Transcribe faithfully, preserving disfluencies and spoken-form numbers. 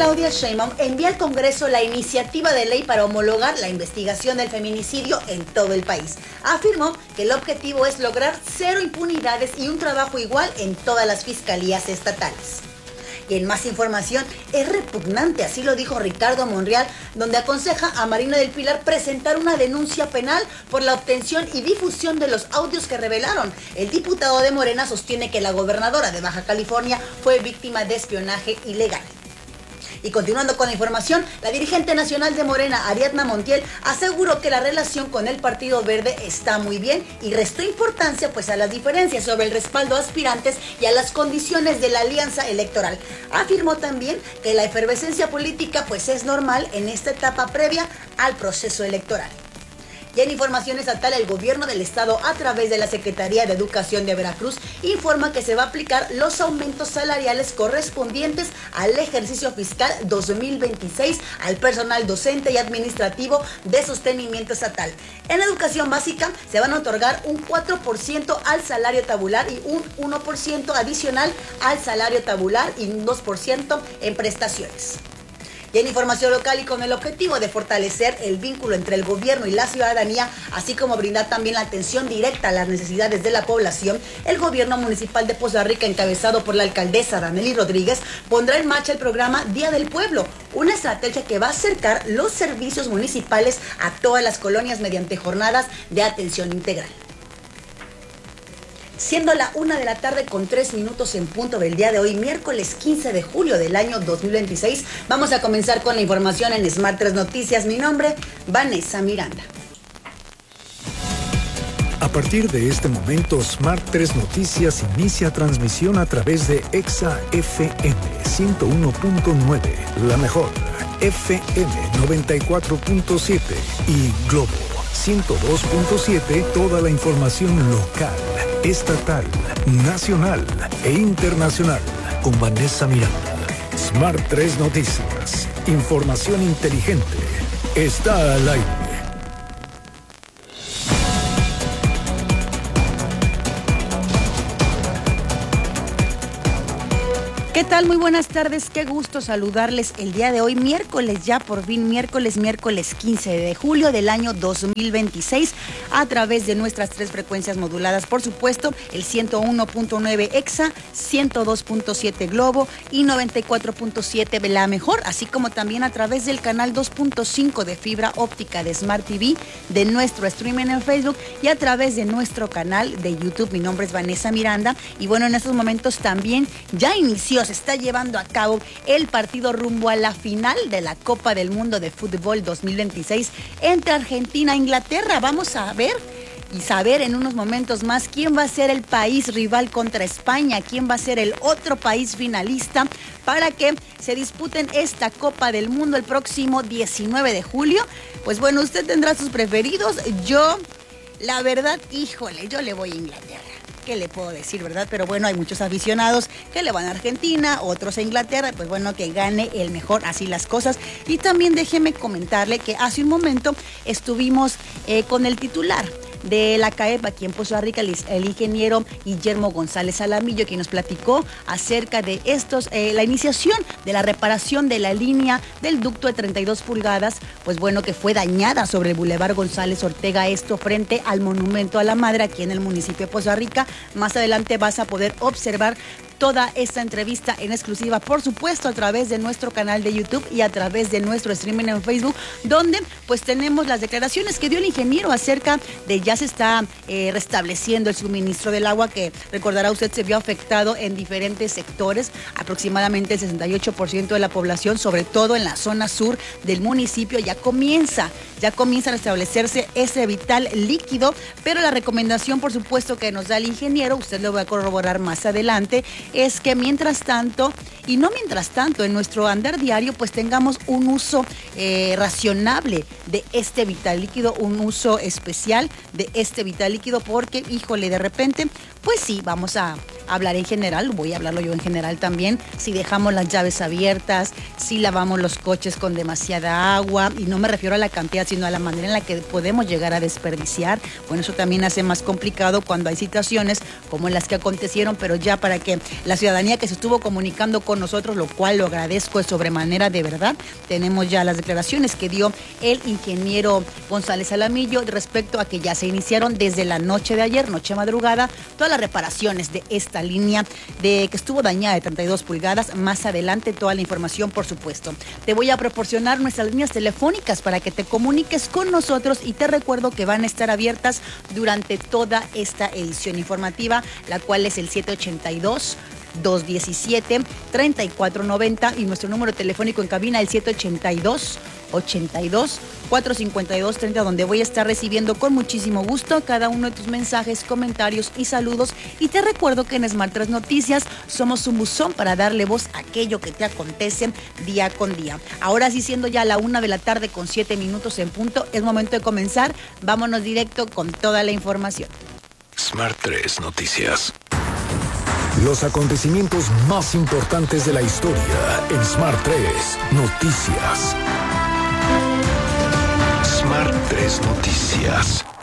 Claudia Sheinbaum envía al Congreso la iniciativa de ley para homologar la investigación del feminicidio en todo el país. Afirmó que el objetivo es lograr cero impunidades y un trabajo igual en todas las fiscalías estatales. Y en más información, es repugnante, así lo dijo Ricardo Monreal, donde aconseja a Marina del Pilar presentar una denuncia penal por la obtención y difusión de los audios que revelaron. El diputado de Morena sostiene que la gobernadora de Baja California fue víctima de espionaje ilegal. Y continuando con la información, la dirigente nacional de Morena, Ariadna Montiel, aseguró que la relación con el Partido Verde está muy bien y restó importancia pues a las diferencias sobre el respaldo a aspirantes y a las condiciones de la alianza electoral. Afirmó también que la efervescencia política pues es normal en esta etapa previa al proceso electoral. Y en información estatal, el gobierno del estado, a través de la Secretaría de Educación de Veracruz, informa que se va a aplicar los aumentos salariales correspondientes al ejercicio fiscal dos mil veintiséis al personal docente y administrativo de sostenimiento estatal. En educación básica se van a otorgar un cuatro por ciento al salario tabular y un uno por ciento adicional al salario tabular y un dos por ciento en prestaciones. Y en información local y con el objetivo de fortalecer el vínculo entre el gobierno y la ciudadanía, así como brindar también la atención directa a las necesidades de la población, el gobierno municipal de Poza Rica, encabezado por la alcaldesa Danely Rodríguez, pondrá en marcha el programa Día del Pueblo, una estrategia que va a acercar los servicios municipales a todas las colonias mediante jornadas de atención integral. Siendo la una de la tarde con tres minutos en punto del día de hoy, miércoles quince de julio del año dos mil veintiséis, vamos a comenzar con la información en Smart tres Noticias. Mi nombre, Vanessa Miranda. A partir de este momento, Smart tres Noticias inicia transmisión a través de Exa F M ciento uno punto nueve, la mejor, F M noventa y cuatro punto siete y Globo ciento dos punto siete, toda la información local, estatal, nacional e internacional con Vanessa Miranda. Smart tres Noticias, información inteligente, está al aire. ¿Qué tal? Muy buenas tardes, qué gusto saludarles el día de hoy, miércoles, ya por fin miércoles, miércoles quince de julio del año dos mil veintiséis, a través de nuestras tres frecuencias moduladas, por supuesto, el ciento uno punto nueve Exa, ciento dos punto siete Globo y noventa y cuatro punto siete La Mejor, así como también a través del canal dos punto cinco de fibra óptica de Smart T V, de nuestro streaming en Facebook y a través de nuestro canal de YouTube. Mi nombre es Vanessa Miranda y bueno, en estos momentos también ya inició, se está llevando a cabo el partido rumbo a la final de la Copa del Mundo de Fútbol dos mil veintiséis entre Argentina e Inglaterra. Vamos a ver y saber en unos momentos más quién va a ser el país rival contra España, quién va a ser el otro país finalista para que se disputen esta Copa del Mundo el próximo diecinueve de julio. Pues bueno, usted tendrá sus preferidos. Yo, la verdad, híjole, yo le voy a Inglaterra. ¿Qué le puedo decir, verdad? Pero bueno, hay muchos aficionados que le van a Argentina, otros a Inglaterra, pues bueno, que gane el mejor, así las cosas. Y también déjeme comentarle que hace un momento estuvimos eh, con el titular de la C A E P aquí en Poza Rica, el, el ingeniero Guillermo González Alamillo, quien nos platicó acerca de estos, eh, la iniciación de la reparación de la línea del ducto de treinta y dos pulgadas, pues bueno, que fue dañada sobre el Boulevard González Ortega, esto frente al Monumento a la Madre aquí en el municipio de Poza Rica. Más adelante vas a poder observar toda esta entrevista en exclusiva, por supuesto, a través de nuestro canal de YouTube y a través de nuestro streaming en Facebook, donde pues tenemos las declaraciones que dio el ingeniero acerca de ya se está eh, restableciendo el suministro del agua, que recordará usted se vio afectado en diferentes sectores, aproximadamente el sesenta y ocho por ciento de la población, sobre todo en la zona sur del municipio, ya comienza, ya comienza a restablecerse ese vital líquido, pero la recomendación, por supuesto, que nos da el ingeniero, usted lo va a corroborar más adelante, es que mientras tanto, y no mientras tanto, en nuestro andar diario, pues tengamos un uso eh, racionable de este vital líquido, un uso especial de este vital líquido, porque, híjole, de repente, pues sí, vamos a, hablar en general, voy a hablarlo yo en general también, si dejamos las llaves abiertas, si lavamos los coches con demasiada agua, y no me refiero a la cantidad, sino a la manera en la que podemos llegar a desperdiciar. Bueno, eso también hace más complicado cuando hay situaciones como las que acontecieron, pero ya para que la ciudadanía que se estuvo comunicando con nosotros, lo cual lo agradezco de sobremanera, de verdad, tenemos ya las declaraciones que dio el ingeniero González Alamillo respecto a que ya se iniciaron desde la noche de ayer, noche madrugada, todas las reparaciones de esta línea de que estuvo dañada de treinta y dos pulgadas. Más adelante toda la información, por supuesto. Te voy a proporcionar nuestras líneas telefónicas para que te comuniques con nosotros, y te recuerdo que van a estar abiertas durante toda esta edición informativa, la cual es el siete ochenta y dos, dos diecisiete, treinta y cuatro noventa, y nuestro número telefónico en cabina el siete ochenta y dos, ochenta y dos, cuatrocientos cincuenta y dos treinta, donde voy a estar recibiendo con muchísimo gusto cada uno de tus mensajes, comentarios y saludos. Y te recuerdo que en Smart tres Noticias somos un buzón para darle voz a aquello que te acontece día con día. Ahora sí, siendo ya la una de la tarde con siete minutos en punto, es momento de comenzar. Vámonos directo con toda la información. Smart tres Noticias. Los acontecimientos más importantes de la historia en Smart tres Noticias. Smart tres Noticias.